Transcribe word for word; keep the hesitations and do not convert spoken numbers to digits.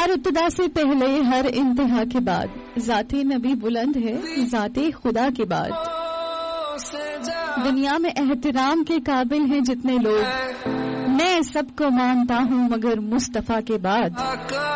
हर इब्तिदा से पहले हर इंतहा के बाद जाते नबी बुलंद है जाते खुदा के बाद। दुनिया में एहतराम के काबिल हैं जितने लोग, मैं सबको मानता हूँ मगर मुस्तफा के बाद।